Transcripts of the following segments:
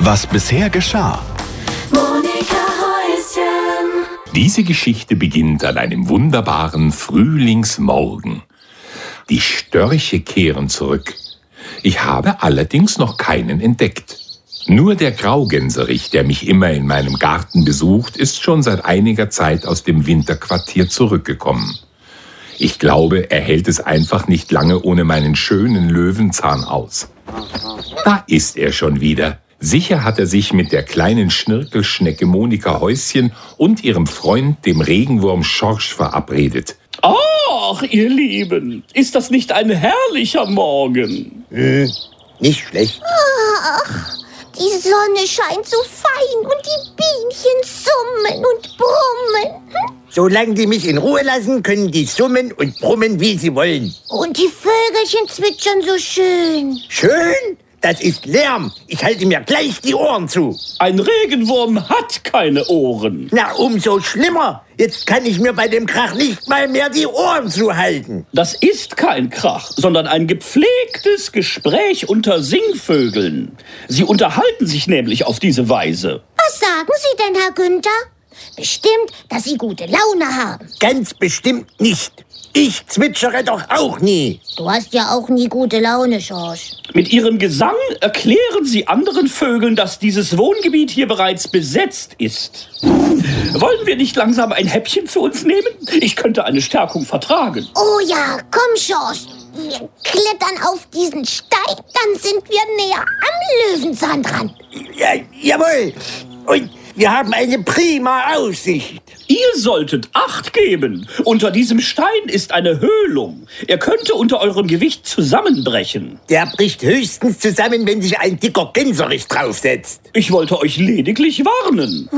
Was bisher geschah. Monika Häuschen. Diese Geschichte beginnt an einem wunderbaren Frühlingsmorgen. Die Störche kehren zurück. Ich habe allerdings noch keinen entdeckt. Nur der Graugänserich, der mich immer in meinem Garten besucht, ist schon seit einiger Zeit aus dem Winterquartier zurückgekommen. Ich glaube, er hält es einfach nicht lange ohne meinen schönen Löwenzahn aus. Da ist er schon wieder. Sicher hat er sich mit der kleinen Schnirkelschnecke Monika Häuschen und ihrem Freund, dem Regenwurm Schorsch, verabredet. Ach, ihr Lieben, ist das nicht ein herrlicher Morgen? Nicht schlecht. Ach, die Sonne scheint so fein und die Bienchen summen und brummen. Solange die mich in Ruhe lassen, können die summen und brummen, wie sie wollen. Und die Vögelchen zwitschern so schön. Schön? Das ist Lärm. Ich halte mir gleich die Ohren zu. Ein Regenwurm hat keine Ohren. Na, umso schlimmer. Jetzt kann ich mir bei dem Krach nicht mal mehr die Ohren zuhalten. Das ist kein Krach, sondern ein gepflegtes Gespräch unter Singvögeln. Sie unterhalten sich nämlich auf diese Weise. Was sagen Sie denn, Herr Günther? Bestimmt, dass Sie gute Laune haben. Ganz bestimmt nicht. Ich zwitschere doch auch nie. Du hast ja auch nie gute Laune, Schorsch. Mit ihrem Gesang erklären sie anderen Vögeln, dass dieses Wohngebiet hier bereits besetzt ist. Wollen wir nicht langsam ein Häppchen für uns nehmen? Ich könnte eine Stärkung vertragen. Oh ja, komm, Schorsch. Wir klettern auf diesen Stein, dann sind wir näher am Löwenzahn dran. Ja, jawohl. Und wir haben eine prima Aussicht. Ihr solltet Acht geben. Unter diesem Stein ist eine Höhlung. Er könnte unter eurem Gewicht zusammenbrechen. Der bricht höchstens zusammen, wenn sich ein dicker Gänserich draufsetzt. Ich wollte euch lediglich warnen.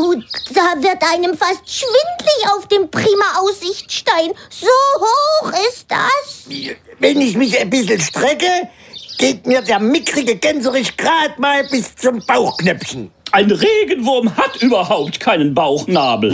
Da wird einem fast schwindlig auf dem prima Aussichtsstein. So hoch ist das. Wenn ich mich ein bisschen strecke, geht mir der mickrige Gänserich gerade mal bis zum Bauchknöpfchen. Ein Regenwurm hat überhaupt keinen Bauchnabel.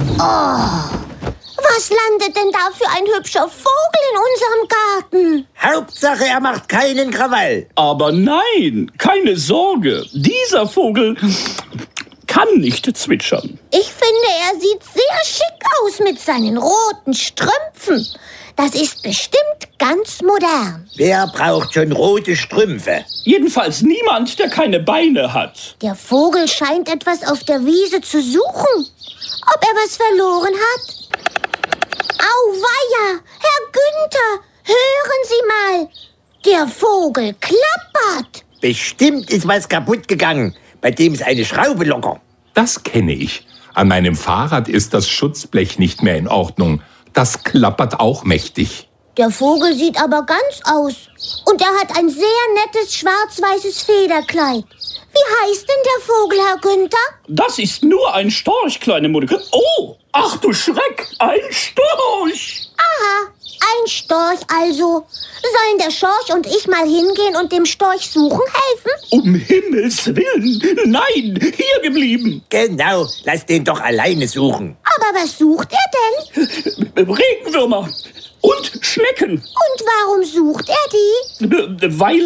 Was landet denn da für ein hübscher Vogel in unserem Garten? Hauptsache, er macht keinen Krawall. Aber nein, keine Sorge. Dieser Vogel kann nicht zwitschern. Ich finde, er sieht sehr schick aus mit seinen roten Strümpfen. Das ist bestimmt ganz modern. Wer braucht schon rote Strümpfe? Jedenfalls niemand, der keine Beine hat. Der Vogel scheint etwas auf der Wiese zu suchen. Ob er was verloren hat? Auweia, Herr Günther, hören Sie mal. Der Vogel klappert. Bestimmt ist was kaputt gegangen. Bei dem ist eine Schraube locker. Das kenne ich. An meinem Fahrrad ist das Schutzblech nicht mehr in Ordnung. Das klappert auch mächtig. Der Vogel sieht aber ganz aus. Und er hat ein sehr nettes schwarz-weißes Federkleid. Wie heißt denn der Vogel, Herr Günther? Das ist nur ein Storch, kleine Monika. Oh, ach du Schreck, ein Storch. Aha, ein Storch also. Sollen der Schorsch und ich mal hingehen und dem Storch suchen helfen? Um Himmels Willen, nein, hier geblieben. Genau, lass den doch alleine suchen. Aber was sucht er denn? Regenwürmer und Schnecken. Und warum sucht er die? Weil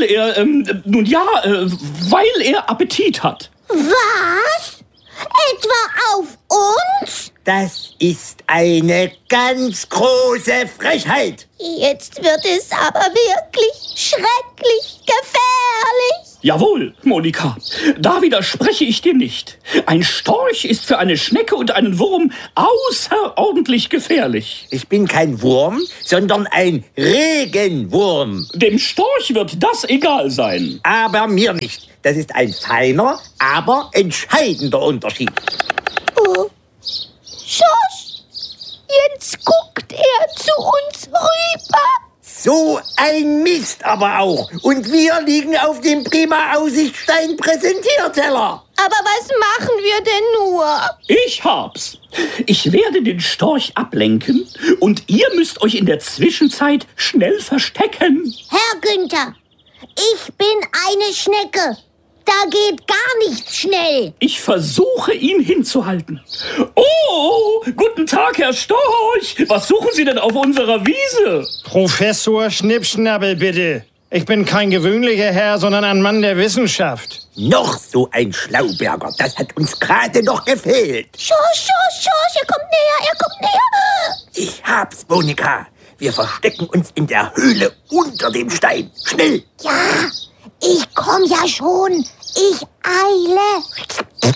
er Appetit hat. Was? Etwa auf uns? Das ist eine ganz große Frechheit. Jetzt wird es aber wirklich schrecklich gefährlich. Jawohl, Monika, da widerspreche ich dir nicht. Ein Storch ist für eine Schnecke und einen Wurm außerordentlich gefährlich. Ich bin kein Wurm, sondern ein Regenwurm. Dem Storch wird das egal sein. Aber mir nicht. Das ist ein feiner, aber entscheidender Unterschied. Oh, Schorsch, jetzt guckt er zu uns rüber. So ein Mist aber auch. Und wir liegen auf dem prima Aussichtsstein Präsentierteller. Aber was machen wir denn nur? Ich hab's. Ich werde den Storch ablenken und ihr müsst euch in der Zwischenzeit schnell verstecken. Herr Günther, ich bin eine Schnecke. Da geht gar nichts schnell. Ich versuche, ihn hinzuhalten. Oh, guten Tag, Herr Storch. Was suchen Sie denn auf unserer Wiese? Professor Schnippschnabbel, bitte. Ich bin kein gewöhnlicher Herr, sondern ein Mann der Wissenschaft. Noch so ein Schlauberger, das hat uns gerade noch gefehlt. Schorsch, er kommt näher. Ich hab's, Monika. Wir verstecken uns in der Höhle unter dem Stein. Schnell! Ja, ich komm ja schon. Ich eile.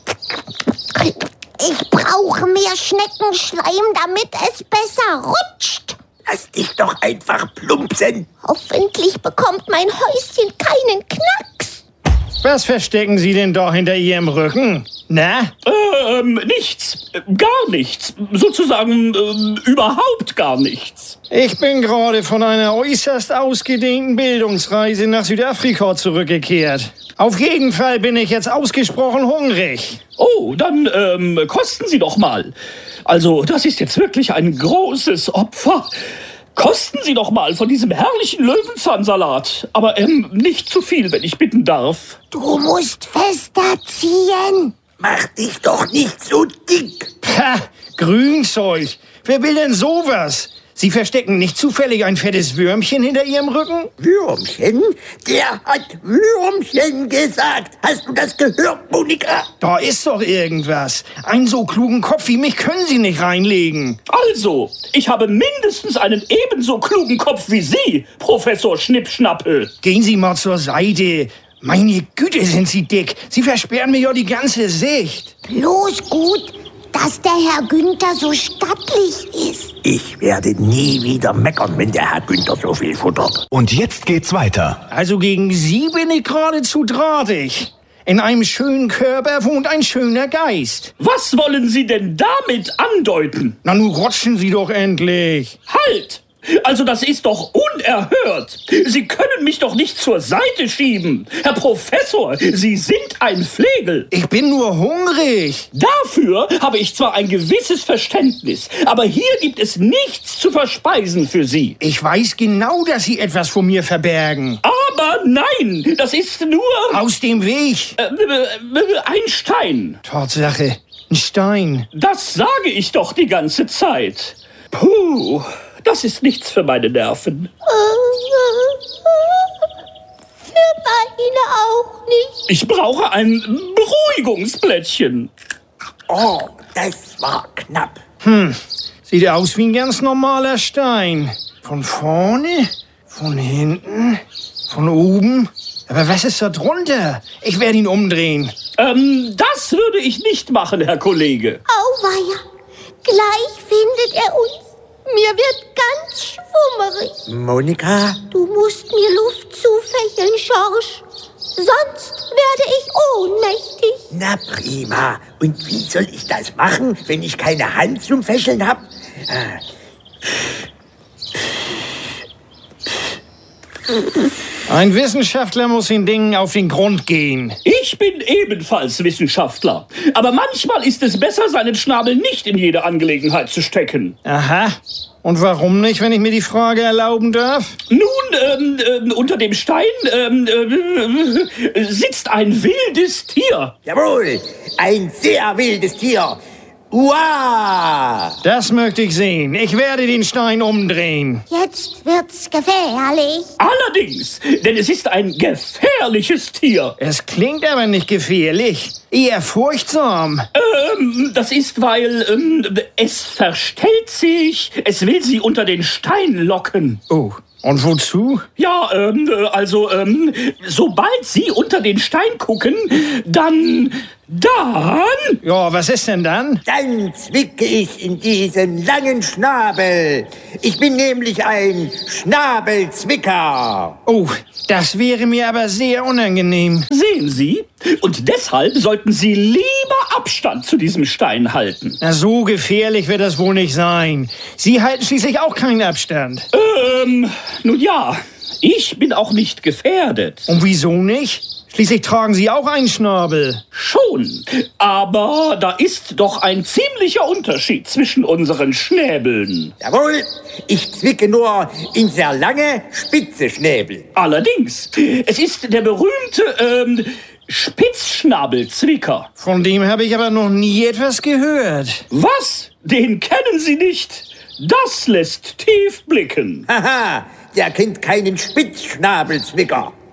Ich brauche mehr Schneckenschleim, damit es besser rutscht. Lass dich doch einfach plumpsen. Hoffentlich bekommt mein Häuschen keinen Knacks. Was verstecken Sie denn da hinter Ihrem Rücken? Na? Nichts. Gar nichts. Sozusagen, überhaupt gar nichts. Ich bin gerade von einer äußerst ausgedehnten Bildungsreise nach Südafrika zurückgekehrt. Auf jeden Fall bin ich jetzt ausgesprochen hungrig. Oh, dann, kosten Sie doch mal. Also, das ist jetzt wirklich ein großes Opfer. Kosten Sie doch mal von diesem herrlichen Löwenzahnsalat. Aber, nicht zu viel, wenn ich bitten darf. Du musst fester ziehen. Mach dich doch nicht so dick. Ha, Grünzeug. Wer will denn sowas? Sie verstecken nicht zufällig ein fettes Würmchen hinter Ihrem Rücken? Würmchen? Der hat Würmchen gesagt. Hast du das gehört, Monika? Da ist doch irgendwas. Einen so klugen Kopf wie mich können Sie nicht reinlegen. Also, ich habe mindestens einen ebenso klugen Kopf wie Sie, Professor Schnippschnappe. Gehen Sie mal zur Seite. Meine Güte, sind Sie dick. Sie versperren mir ja die ganze Sicht. Bloß gut, dass der Herr Günther so stattlich ist. Ich werde nie wieder meckern, wenn der Herr Günther so viel futtert. Und jetzt geht's weiter. Also gegen Sie bin ich geradezu drahtig. In einem schönen Körper wohnt ein schöner Geist. Was wollen Sie denn damit andeuten? Na, nun rutschen Sie doch endlich. Halt! Also das ist doch unerhört. Sie können mich doch nicht zur Seite schieben. Herr Professor, Sie sind ein Flegel. Ich bin nur hungrig. Dafür habe ich zwar ein gewisses Verständnis, aber hier gibt es nichts zu verspeisen für Sie. Ich weiß genau, dass Sie etwas vor mir verbergen. Aber nein, das ist nur Aus dem Weg. ein Stein. Tatsache, ein Stein. Das sage ich doch die ganze Zeit. Puh, das ist nichts für meine Nerven. Für meine auch nicht. Ich brauche ein Beruhigungsplättchen. Oh, das war knapp. Sieht aus wie ein ganz normaler Stein. Von vorne, von hinten, von oben. Aber was ist da drunter? Ich werde ihn umdrehen. Das würde ich nicht machen, Herr Kollege. Auweia, gleich findet er uns. Mir wird ganz schwummerig. Monika? Du musst mir Luft zufächeln, Schorsch. Sonst werde ich ohnmächtig. Na prima. Und wie soll ich das machen, wenn ich keine Hand zum Fächeln habe? Ein Wissenschaftler muss den Dingen auf den Grund gehen. Ich bin ebenfalls Wissenschaftler. Aber manchmal ist es besser, seinen Schnabel nicht in jede Angelegenheit zu stecken. Aha. Und warum nicht, wenn ich mir die Frage erlauben darf? Nun, unter dem Stein sitzt ein wildes Tier. Jawohl, ein sehr wildes Tier. Uah! Das möchte ich sehen. Ich werde den Stein umdrehen. Jetzt wird's gefährlich. Allerdings, denn es ist ein gefährliches Tier. Es klingt aber nicht gefährlich. Eher furchtsam. Das ist, weil es verstellt sich. Es will sie unter den Stein locken. Oh, und wozu? Ja, also, sobald sie unter den Stein gucken, dann... Ja, was ist denn dann? Dann zwicke ich in diesen langen Schnabel. Ich bin nämlich ein Schnabelzwicker. Oh, das wäre mir aber sehr unangenehm. Sehen Sie? Und deshalb sollten Sie lieber Abstand zu diesem Stein halten. Na, so gefährlich wird das wohl nicht sein. Sie halten schließlich auch keinen Abstand. Nun ja, ich bin auch nicht gefährdet. Und wieso nicht? Schließlich tragen Sie auch einen Schnabel. Schon, aber da ist doch ein ziemlicher Unterschied zwischen unseren Schnäbeln. Jawohl, ich zwicke nur in sehr lange, spitze Schnäbel. Allerdings, es ist der berühmte, Spitzschnabelzwicker. Von dem habe ich aber noch nie etwas gehört. Was? Den kennen Sie nicht? Das lässt tief blicken. Haha, der kennt keinen Spitzschnabelzwicker.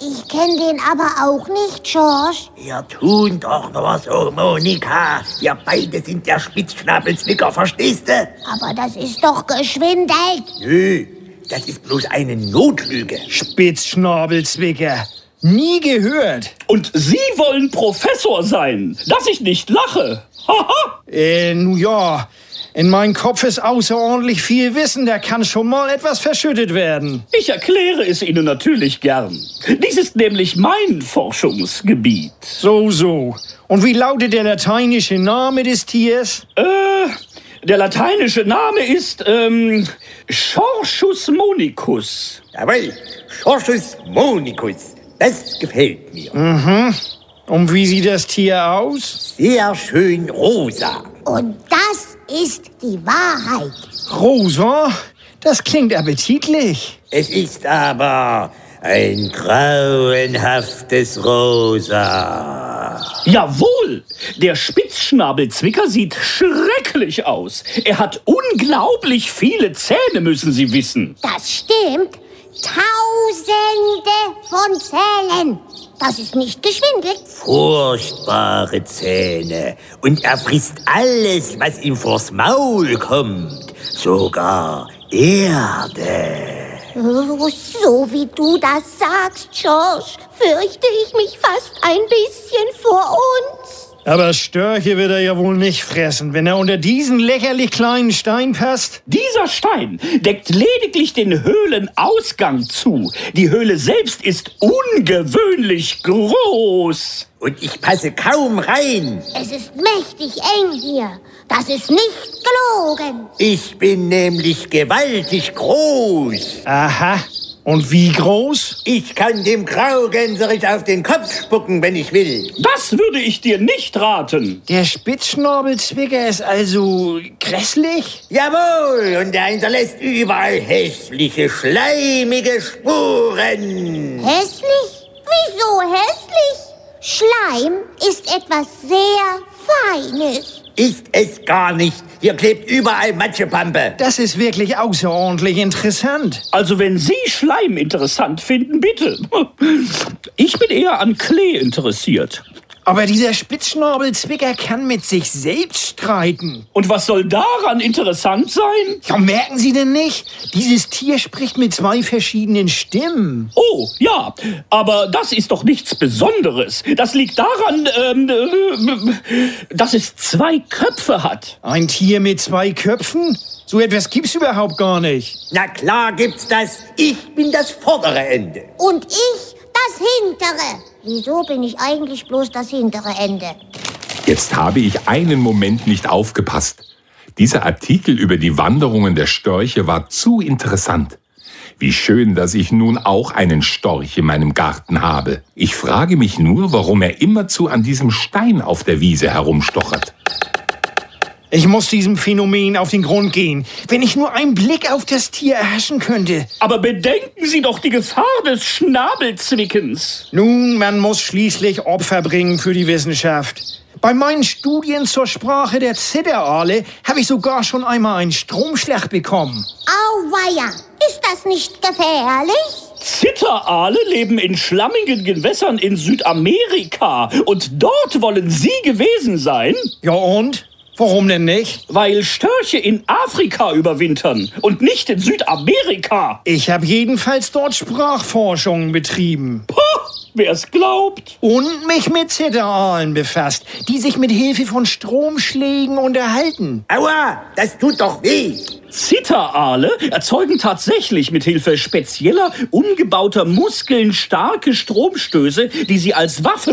Ich kenne den aber auch nicht, George. Wir tun doch nur so, Monika. Wir beide sind der Spitzschnabelzwicker, verstehst du? Aber das ist doch geschwindelt. Nö, das ist bloß eine Notlüge. Spitzschnabelzwicker. Nie gehört. Und Sie wollen Professor sein, dass ich nicht lache. Haha. Nun ja, in meinem Kopf ist außerordentlich viel Wissen, da kann schon mal etwas verschüttet werden. Ich erkläre es Ihnen natürlich gern. Dies ist nämlich mein Forschungsgebiet. So. Und wie lautet der lateinische Name des Tiers? Der lateinische Name ist, Schorschus monicus. Jawohl, Schorschus monicus. Das gefällt mir. Und wie sieht das Tier aus? Sehr schön rosa. Und das ist die Wahrheit. Rosa? Das klingt appetitlich. Es ist aber ein grauenhaftes Rosa. Jawohl, der Spitzschnabelzwicker sieht schrecklich aus. Er hat unglaublich viele Zähne, müssen Sie wissen. Das stimmt. Tausende von Zähnen. Das ist nicht geschwindelt. Furchtbare Zähne. Und er frisst alles, was ihm vors Maul kommt. Sogar Erde. Oh, so wie du das sagst, George, fürchte ich mich fast ein bisschen vor uns. Aber Störche wird er ja wohl nicht fressen, wenn er unter diesen lächerlich kleinen Stein passt. Dieser Stein deckt lediglich den Höhlenausgang zu. Die Höhle selbst ist ungewöhnlich groß. Und ich passe kaum rein. Es ist mächtig eng hier. Das ist nicht gelogen. Ich bin nämlich gewaltig groß. Aha. Und wie groß? Ich kann dem Graugänserich auf den Kopf spucken, wenn ich will. Das würde ich dir nicht raten. Der Spitzschnabelzwicker ist also grässlich? Jawohl, und er hinterlässt überall hässliche, schleimige Spuren. Hässlich? Wieso hässlich? Schleim ist etwas sehr Feines. Ist es gar nicht. Hier klebt überall Matschepampe. Das ist wirklich außerordentlich interessant. Also wenn Sie Schleim interessant finden, bitte. Ich bin eher an Klee interessiert. Aber dieser Spitzschnabelzwicker kann mit sich selbst streiten. Und was soll daran interessant sein? Ja, merken Sie denn nicht? Dieses Tier spricht mit 2 verschiedenen Stimmen. Oh, ja, aber das ist doch nichts Besonderes. Das liegt daran, dass es 2 Köpfe hat. Ein Tier mit 2 Köpfen? So etwas gibt's überhaupt gar nicht. Na klar gibt's das. Ich bin das vordere Ende. Und ich das hintere. Wieso bin ich eigentlich bloß das hintere Ende? Jetzt habe ich einen Moment nicht aufgepasst. Dieser Artikel über die Wanderungen der Störche war zu interessant. Wie schön, dass ich nun auch einen Storch in meinem Garten habe. Ich frage mich nur, warum er immerzu an diesem Stein auf der Wiese herumstochert. Ich muss diesem Phänomen auf den Grund gehen. Wenn ich nur einen Blick auf das Tier erhaschen könnte. Aber bedenken Sie doch die Gefahr des Schnabelzwickens. Nun, man muss schließlich Opfer bringen für die Wissenschaft. Bei meinen Studien zur Sprache der Zitteraale habe ich sogar schon einmal einen Stromschlag bekommen. Auweia, ist das nicht gefährlich? Zitteraale leben in schlammigen Gewässern in Südamerika. Und dort wollen Sie gewesen sein? Ja und? Warum denn nicht? Weil Störche in Afrika überwintern und nicht in Südamerika. Ich habe jedenfalls dort Sprachforschungen betrieben. Wer es glaubt. Und mich mit Zitteraalen befasst, die sich mit Hilfe von Stromschlägen unterhalten. Aua, das tut doch weh. Zitteraale erzeugen tatsächlich mit Hilfe spezieller, umgebauter Muskeln starke Stromstöße, die sie als Waffe